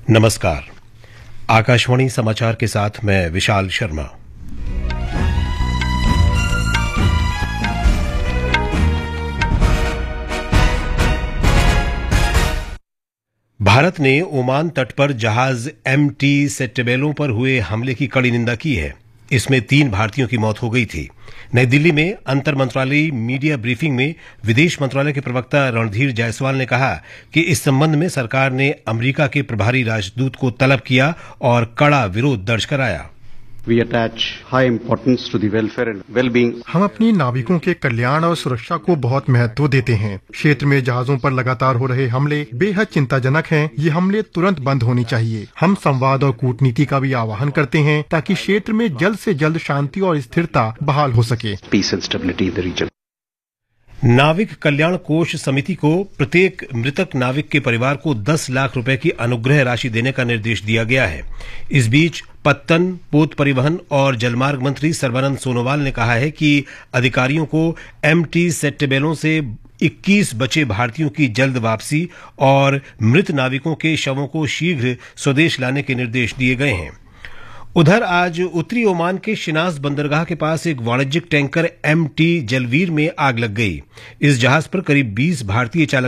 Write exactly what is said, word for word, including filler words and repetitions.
नमस्कार। आकाशवाणी समाचार के साथ मैं विशाल शर्मा। भारत ने ओमान तट पर जहाज एमटी सेट्टेबेलो पर हुए हमले की कड़ी निंदा की है। इसमें तीन भारतीयों की मौत हो गई थी। नई दिल्ली में अंतर मंत्रालयी मीडिया ब्रीफिंग में विदेश मंत्रालय के प्रवक्ता रणधीर जायसवाल ने कहा कि इस संबंध में सरकार ने अमेरिका के प्रभारी राजदूत को तलब किया और कड़ा विरोध दर्ज कराया। We attach high importance to the welfare and well-being. हम अपनी नाविकों के कल्याण और सुरक्षा को बहुत महत्व देते हैं। क्षेत्र में जहाजों पर लगातार हो रहे हमले बेहद चिंताजनक हैं। ये हमले तुरंत बंद होने चाहिए। हम संवाद और कूटनीति का भी आह्वान करते हैं ताकि क्षेत्र में जल्द से जल्द शांति और स्थिरता बहाल हो सके। Peace and stability in the region. नाविक कल्याण कोष समिति को प्रत्येक मृतक नाविक के परिवार को दस लाख रुपए की अनुग्रह राशि देने का निर्देश दिया गया है। इस बीच पत्तन, पोत परिवहन और जलमार्ग मंत्री सर्बानंद सोनोवाल ने कहा है कि अधिकारियों को एमटी सेट्टेबेलो से इक्कीस बचे भारतीयों की जल्द वापसी और मृत नाविकों के शवों को शीघ्र स्वदेश लाने के निर्देश दिए गए हैं। उधर आज उत्तरी ओमान के शिनाज बंदरगाह के पास एक वाणिज्यिक टैंकर एमटी जलवीर में आग लग गई। इस जहाज पर करीब बीस भारतीय चालक